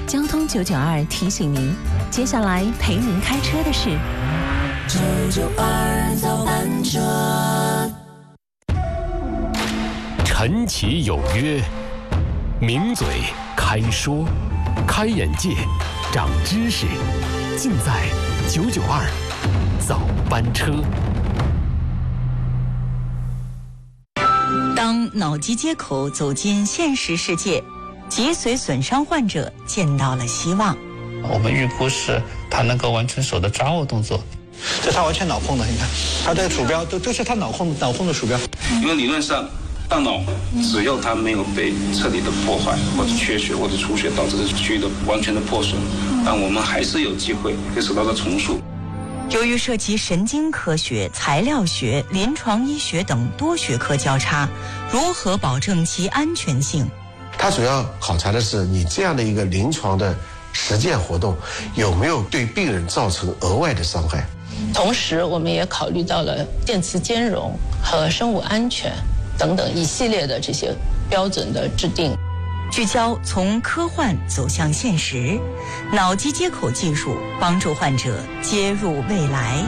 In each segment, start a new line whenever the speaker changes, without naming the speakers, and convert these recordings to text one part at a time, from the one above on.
交通992提醒您，接下来陪您开车的是
992早班车。
陈奇有约，名嘴开说，开眼界，长知识，尽在992早班车。
当脑机接口走进现实世界，脊髓损伤患者见到了希望。
我们预估是他能够完成手的抓握动作，
这他完全脑控的，你看他的鼠标都是他脑控的鼠标。
因为理论上大脑只要它没有被彻底的破坏或者缺血或者出血导致的区域的完全的破损，但我们还是有机会可以手到的重塑。
由于涉及神经科学、材料学、临床医学等多学科交叉，如何保证其安全性？
它主要考察的是你这样的一个临床的实践活动有没有对病人造成额外的伤害。
同时我们也考虑到了电磁兼容和生物安全等等一系列的这些标准的制定。
聚焦从科幻走向现实，脑机接口技术帮助患者接入未来。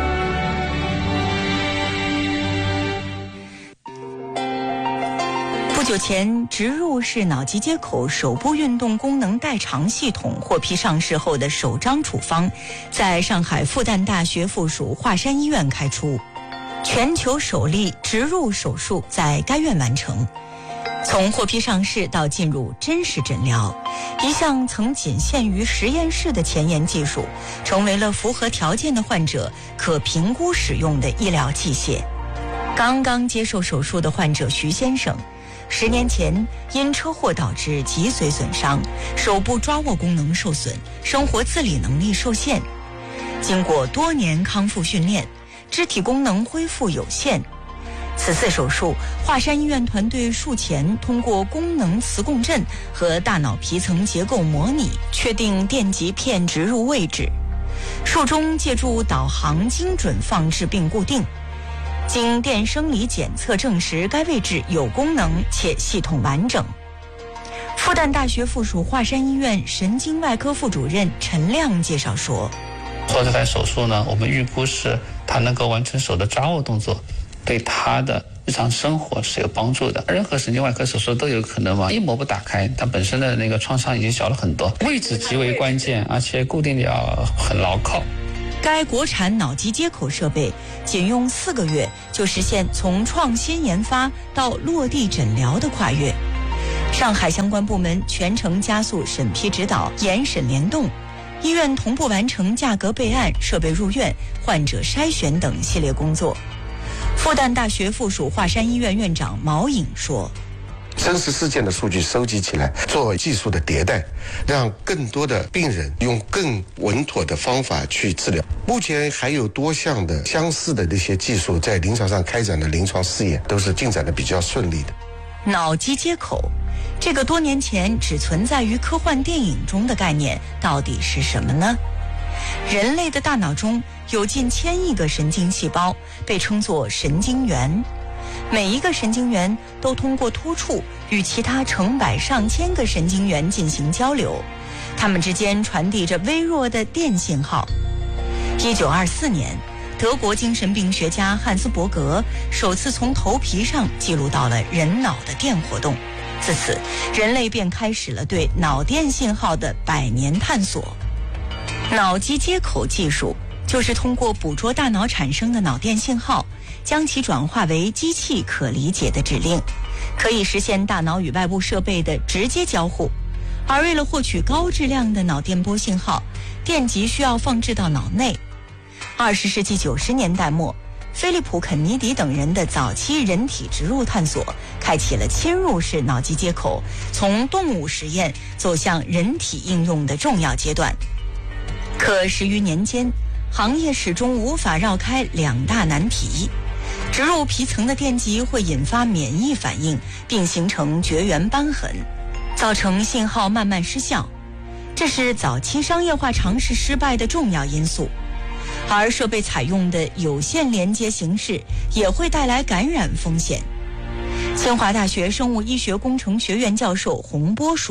不久前，植入式脑机接口手部运动功能代偿系统获批上市后的首张处方，在上海复旦大学附属华山医院开出，全球首例植入手术在该院完成。从获批上市到进入真实诊疗，一项曾仅限于实验室的前沿技术，成为了符合条件的患者可评估使用的医疗器械。刚刚接受手术的患者徐先生，10年前因车祸导致脊髓损伤，手部抓握功能受损，生活自理能力受限。经过多年康复训练，肢体功能恢复有限。此次手术，华山医院团队术前通过功能磁共振和大脑皮层结构模拟，确定电极片植入位置，术中借助导航精准放置并固定。经电生理检测证实，该位置有功能且系统完整。复旦大学附属华山医院神经外科副主任陈亮介绍说，
做这台手术呢，我们预估是他能够完成手的抓握动作，对他的日常生活是有帮助的。任何神经外科手术都有可能把硬膜不打开，它本身的那个创伤已经小了很多，位置极为关键，而且固定的要很牢靠。
该国产脑机接口设备仅用4个月就实现从创新研发到落地诊疗的跨越。上海相关部门全程加速审批指导，严审联动，医院同步完成价格备案、设备入院、患者筛选等系列工作。复旦大学附属华山医院院长毛颖说，
真实事件的数据收集起来，做技术的迭代，让更多的病人用更稳妥的方法去治疗。目前还有多项的相似的这些技术在临床上开展的临床试验，都是进展的比较顺利的。
脑机接口这个多年前只存在于科幻电影中的概念到底是什么呢？人类的大脑中有近1000亿个神经细胞，被称作神经元。每一个神经元都通过突触与其他成百上千个神经元进行交流，它们之间传递着微弱的电信号。1924年，德国精神病学家汉斯伯格首次从头皮上记录到了人脑的电活动，自此人类便开始了对脑电信号的100年探索。脑机接口技术就是通过捕捉大脑产生的脑电信号，将其转化为机器可理解的指令，可以实现大脑与外部设备的直接交互。而为了获取高质量的脑电波信号，电极需要放置到脑内。20世纪90年代末，菲利普·肯尼迪等人的早期人体植入探索，开启了侵入式脑机接口从动物实验走向人体应用的重要阶段。可10余年间，行业始终无法绕开2大难题：植入皮层的电极会引发免疫反应，并形成绝缘瘢痕，造成信号慢慢失效，这是早期商业化尝试失败的重要因素。而设备采用的有线连接形式也会带来感染风险。清华大学生物医学工程学院教授洪波说，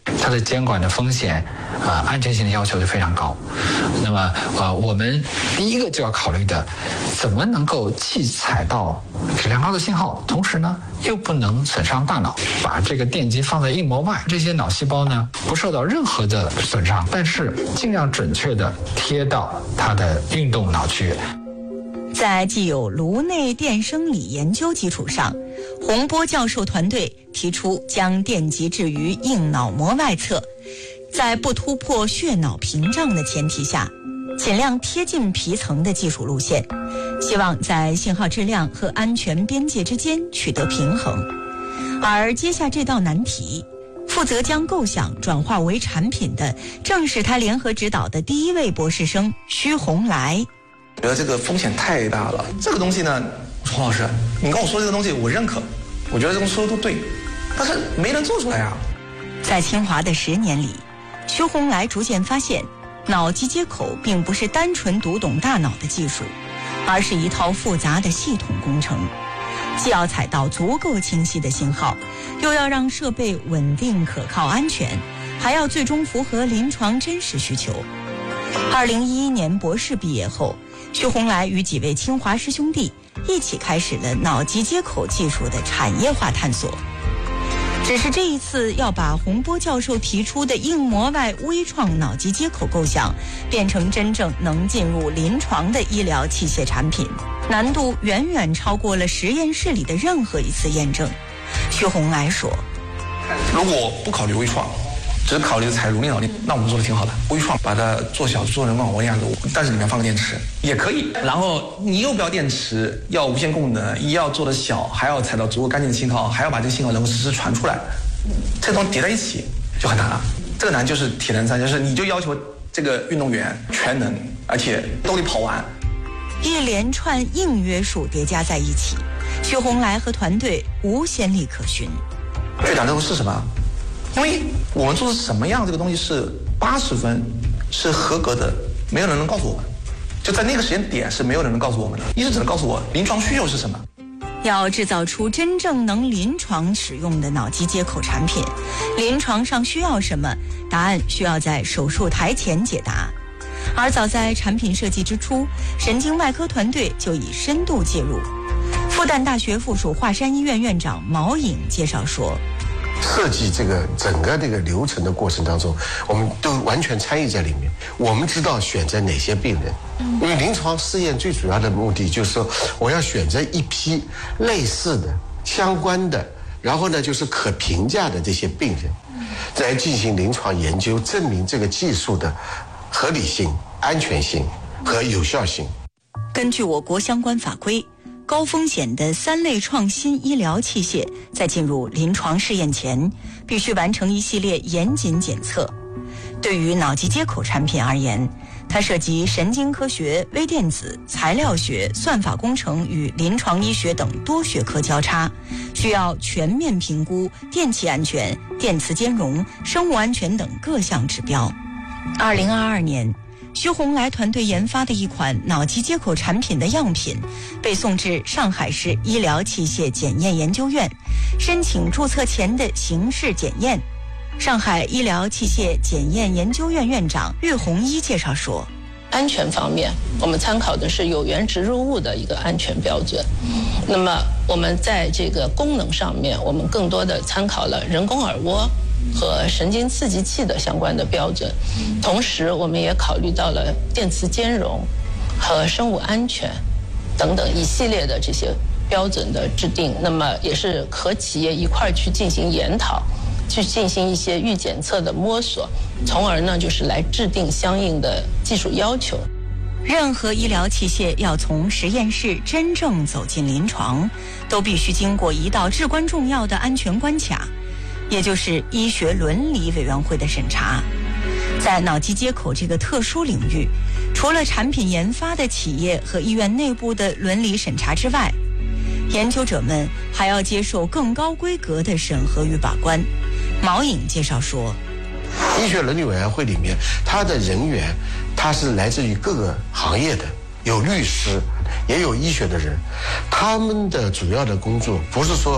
它的监管的风险安全性的要求就非常高。那么我们第一个就要考虑的，怎么能够既采到质量高的信号，同时呢又不能损伤大脑，把这个电极放在硬膜外，这些脑细胞呢不受到任何的损伤，但是尽量准确的贴到它的运动脑区。
在既有颅内电生理研究基础上，洪波教授团队提出将电极置于硬脑膜外侧，在不突破血脑屏障的前提下，尽量贴近皮层的技术路线，希望在信号质量和安全边界之间取得平衡。而接下这道难题，负责将构想转化为产品的，正是他联合指导的第一位博士生徐洪来。
觉得这个风险太大了，这个东西呢，洪老师，你跟我说这个东西我认可，我觉得这种说的都对，但是没人做出来啊。
在清华的10年里，徐洪来逐渐发现，脑机接口并不是单纯读懂大脑的技术，而是一套复杂的系统工程，既要采到足够清晰的信号，又要让设备稳定、可靠、安全，还要最终符合临床真实需求。2011年博士毕业后，徐洪来与几位清华师兄弟一起开始了脑机接口技术的产业化探索。只是这一次要把洪波教授提出的硬膜外微创脑机接口构想变成真正能进入临床的医疗器械产品，难度远远超过了实验室里的任何一次验证。徐洪来说，
如果不考虑微创，只考虑采颅内脑力，那我们做的挺好的。微创把它做小，做人工耳蜗那样子，但是里面放个电池也可以。然后你又不要电池，要无线功能，一要做的小，还要采到足够干净的信号，还要把这个信号能够实时传出来，这东西叠在一起就很难了。这个难就是铁人三项，就是你就要求这个运动员全能，而且都得跑完。
一连串硬约束叠加在一起，徐洪来和团队无先例可循。
最难的是什么？因为我们做的什么样这个东西是80分，是合格的，没有人能告诉我们。就在那个时间点是没有人能告诉我们的，医生只能告诉我临床需求是什么。
要制造出真正能临床使用的脑机接口产品，临床上需要什么？答案需要在手术台前解答。而早在产品设计之初，神经外科团队就已深度介入。复旦大学附属华山医院院长毛颖介绍说，
设计这个整个这个流程的过程当中，我们都完全参与在里面。我们知道选择哪些病人，因为临床试验最主要的目的就是说，我要选择一批类似的、相关的，然后呢就是可评价的这些病人，来进行临床研究，证明这个技术的合理性、安全性和有效性。
根据我国相关法规，高风险的3类创新医疗器械在进入临床试验前，必须完成一系列严谨检测。对于脑机接口产品而言，它涉及神经科学、微电子、材料学、算法工程与临床医学等多学科交叉，需要全面评估电气安全、电磁兼容、生物安全等各项指标。2022年，徐洪来团队研发的一款脑机接口产品的样品被送至上海市医疗器械检验研究院，申请注册前的形式检验。上海医疗器械检验研究院院长岳洪一介绍说，
安全方面，我们参考的是有源植入物的一个安全标准。那么我们在这个功能上面，我们更多的参考了人工耳蜗和神经刺激器的相关的标准，同时我们也考虑到了电磁兼容和生物安全等等一系列的这些标准的制定。那么也是和企业一块去进行研讨，去进行一些预检测的摸索，从而呢就是来制定相应的技术要求。
任何医疗器械要从实验室真正走进临床，都必须经过一道至关重要的安全关卡，也就是医学伦理委员会的审查。在脑机接口这个特殊领域，除了产品研发的企业和医院内部的伦理审查之外，研究者们还要接受更高规格的审核与把关。毛颖介绍说，
医学伦理委员会里面，他的人员他是来自于各个行业的，有律师，也有医学的人，他们的主要的工作不是说考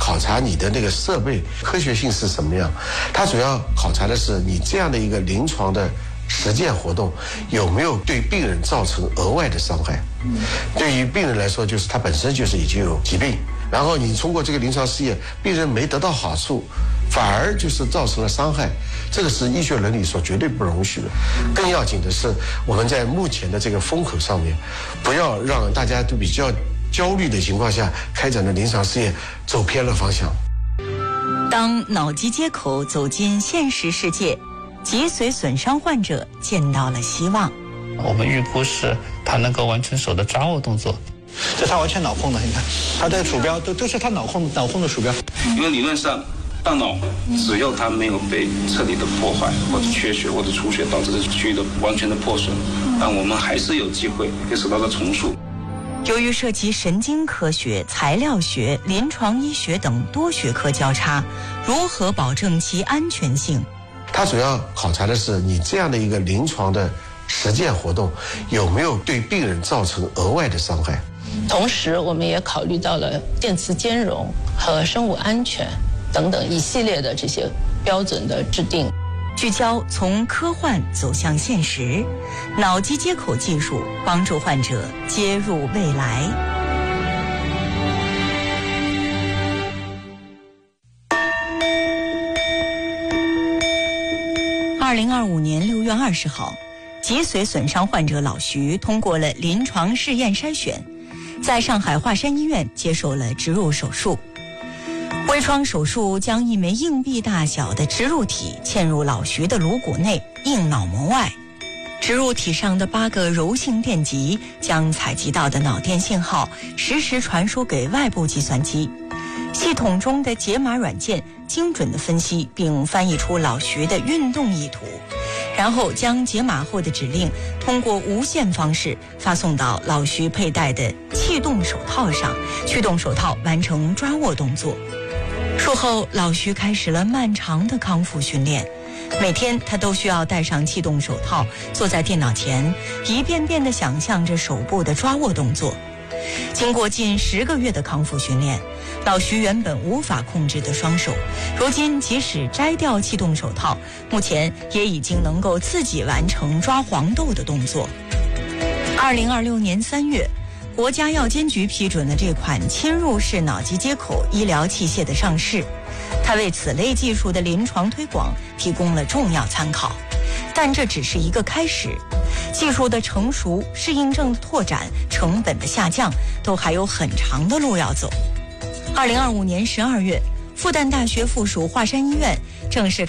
考察你的那个设备科学性是什么样，它主要考察的是你这样的一个临床的实践活动有没有对病人造成额外的伤害。对于病人来说，就是他本身就是已经有疾病，然后你通过这个临床试验，病人没得到好处，反而就是造成了伤害，这个是医学伦理所绝对不容许的。更要紧的是，我们在目前的这个风口上面，不要让大家都比较焦虑的情况下开展的临床试验走偏了方向。
当脑机接口走进现实世界，脊髓损伤患者见到了希望。
我们预估是他能够完成手的抓握动作。
这他完全脑控的，你看，他的鼠标都是他脑控的鼠标。
因为理论上，大脑只要它没有被彻底的破坏，或者缺血或者出血导致这区域的完全的破损，但我们还是有机会可以手刀的重塑。
由于涉及神经科学、材料学、临床医学等多学科交叉，如何保证其安全性？
它主要考察的是你这样的一个临床的实践活动有没有对病人造成额外的伤害。
同时，我们也考虑到了电磁兼容和生物安全等等一系列的这些标准的制定。
聚焦从科幻走向现实，脑机接口技术帮助患者接入未来。2025年6月20号，脊髓损伤患者老徐通过了临床试验筛选，在上海华山医院接受了植入手术。微创手术将一枚硬币大小的植入体嵌入老徐的颅骨内硬脑膜外，植入体上的8个柔性电极将采集到的脑电信号实时传输给外部计算机，系统中的解码软件精准地分析并翻译出老徐的运动意图，然后将解码后的指令通过无线方式发送到老徐佩戴的气动手套上，驱动手套完成抓握动作。术后，老徐开始了漫长的康复训练，每天他都需要戴上气动手套，坐在电脑前，一遍遍地想象着手部的抓握动作。经过近10个月的康复训练，老徐原本无法控制的双手，如今即使摘掉气动手套，目前也已经能够自己完成抓黄豆的动作。2026年3月，国家药监局批准了这款侵入式脑机接口医疗器械的上市，它为此类技术的临床推广提供了重要参考。但这只是一个开始，技术的成熟、适应症的拓展、成本的下降，都还有很长的路要走。2025年12月，复旦大学附属华山医院正式